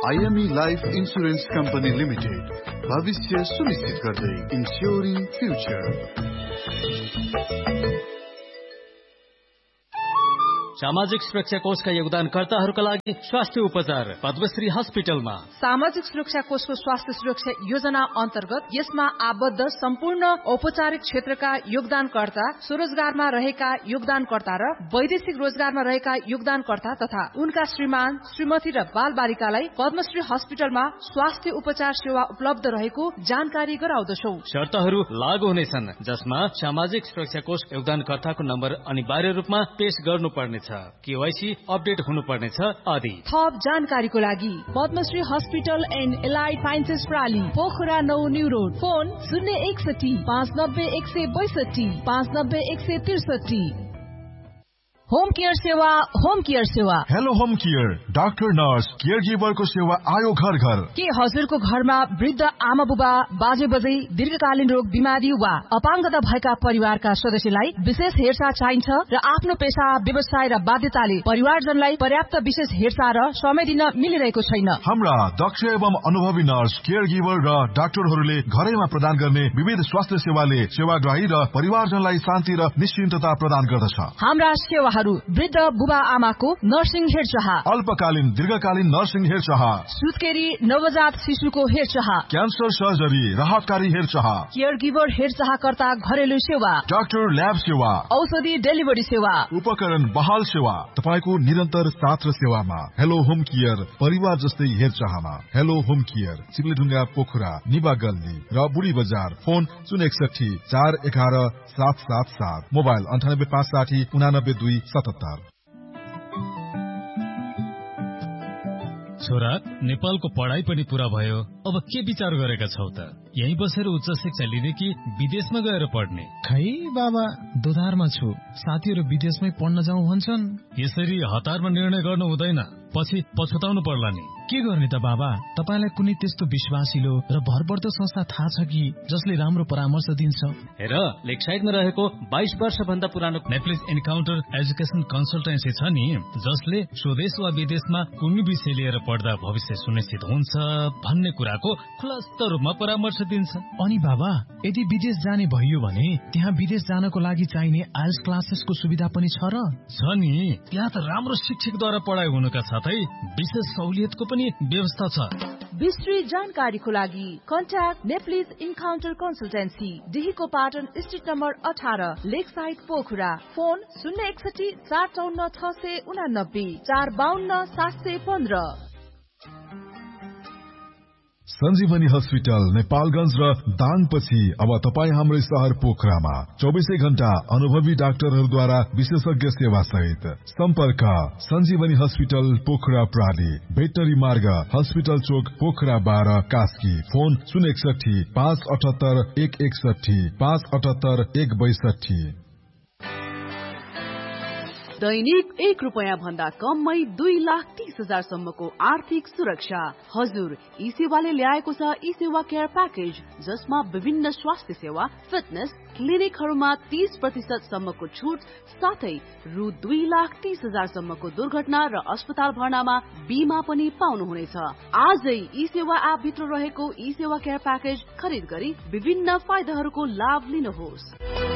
IME life insurance company limited, भविष्य सुनिश्चित गर्दै, इन्स्योरिङ फ्युचर। सामाजिक सुरक्षा कोषका योगदानकर्ताहरूका लागि स्वास्थ्य उपचार पद्मश्री हस्पिटलमा। सामाजिक सुरक्षा कोषको स्वास्थ्य सुरक्षा योजना अन्तर्गत यसमा आबद्ध सम्पूर्ण औपचारिक क्षेत्रका योगदानकर्ता, स्वरोजगारमा रहेका योगदानकर्ता र वैदेशिक रोजगारमा रहेका योगदानकर्ता तथा उनका श्रीमान, श्रीमती र बाल बालिकालाई पद्मश्री हस्पिटलमा स्वास्थ्य उपचार सेवा उपलब्ध रहेको जानकारी गराउँदछौ। शर्तहरू लागू हुनेछन्, जसमा सामाजिक सुरक्षा कोष योगदानकर्ताको नम्बर अनिवार्य रूपमा पेश गर्नुपर्नेछ, केवाईसी अपडेट हुनुपर्नेछ आदि। थप जानकारीको लागि Padmashri hospital and allied sciences प्राली, Pokhara 9 new road, phone 061 590 162 590 163। Home care सेवा, होम केयर सेवा। Hello home care, doctor nurse care गिभरको सेवा आयो घर घर। के हजुरको घरमा वृद्ध आमा बुबा, बाजे बजै, दीर्घकालीन रोग बिमारी वा अपाङ्गता भएका परिवारका सदस्यलाई विशेष हेरचाह चाहिन्छ र आफ्नो पेशा, व्यवसाय र बाध्यताले परिवारजनलाई पर्याप्त विशेष हेरचाह र समय दिन मिलिरहेको छैन। हाम्रा दक्ष एवं अनुभवी नर्स केयर गिभर र डाक्टरहरूले घरैमा प्रदान गर्ने विविध स्वास्थ्य सेवाले सेवाग्राही र परिवारजनलाई शान्ति र निश्चिन्तता प्रदान गर्दछ। हाम्रा सेवाहरू वृद्ध बुबा आमाको नर्सिङ हेरचाह, अल्पकालीन दीर्घकालीन नर्सिङ हेरचाह, सुत्केरी नवजात शिशुको हेरचाह, क्यान्सर सर्जरी, राहतकारी हेरचाह, केयर गिभर हेरचाहकर्ता घरेलु सेवा, डाक्टर ल्याब सेवा, औषधि डेलिभरी सेवा, उपकरण बहाल सेवा, तपाईको निरन्तर साथ र सेवामा। हेलो होम केयर, परिवार जस्तै हेरचाहमा। हेलो होम केयर, चिप्लेढुङ्गा, पोखरा, निबा गल्ली र बुढी बजार। Phone 061 411 777, mobile 98 560 89 2 77। छोरा, नेपालको पढाइ पनि पूरा भयो, अब के विचार गरेका छौ त? यही बसेर उच्च शिक्षा लिने कि विदेशमा गएर पढ्ने? खै बाबा, दोधारमा छु। साथीहरू विदेशमै पढ्न जाउँ भन्छन्। यसरी हतारमा निर्णय गर्नु हुँदैन, पछि पछुताउनु पर्ला नि। के गर्ने त बाबा? तपाईलाई कुनै त्यस्तो विश्वासिलो र भरपर्दो संस्था थाहा छ कि जसले राम्रो परामर्श दिन्छ? हेर, लेकसाइडमा रहेको 22 वर्ष भन्दा पुरानो नेप्लिस इन्काउन्टर एजुकेसन कन्सल्टेन्सी छ नि, जसले स्वदेश वा विदेशमा कुनै विषय लिएर पढ्दा भविष्य सुनिश्चित हुन्छ भन्ने कुराको खुलस्त रूपमा परामर्श दिन्छ। अनि बाबा, यदि विदेश जाने भइयो भने त्यहाँ विदेश जानको लागि चाहिने आइएल्स क्लासेसको सुविधा पनि छ र? छ नि, त्यहाँ त राम्रो शिक्षकद्वारा पढाइ हुनुका साथै विशेष सहुलियतको पनि व्यवस्था छ। विस्तृत जानकारीको लागि contact नेप्लिस encounter consultancy, डिहीको Patan street number 18, Lakeside, Pokhara. Phone 061 454 689 452 715। सञ्जीवनी हस्पिटल नेपालगञ्ज र दाङपछि अब तपाईँ हाम्रै शहर पोखरामा 24 घण्टा अनुभवी डाक्टरहरूद्वारा विशेषज्ञ सेवा सहित। सम्पर्क सञ्जीवनी हस्पिटल पोखरा प्राली, भेटनरी मार्ग, हस्पिटल चोक, पोखरा 12, कास्की। फोन 061 578 161 578 162। दैनिक 1 रुपैयाँ भन्दा कममै 2,30,000 सम्मको आर्थिक सुरक्षा। हजुर, ई सेवाले ल्याएको छ ई सेवा केयर प्याकेज, जसमा विभिन्न स्वास्थ्य सेवा, फिटनेस, क्लिनिकहरूमा 30% सम्मको छुट साथै रु 2,30,000 सम्मको दुर्घटना र अस्पताल भर्नामा बीमा पनि पाउनुहुनेछ। आजै ई सेवा एप भित्र रहेको ई सेवा केयर प्याकेज खरिद गरी विभिन्न फाइदाहरूको लाभ लिनुहोस्।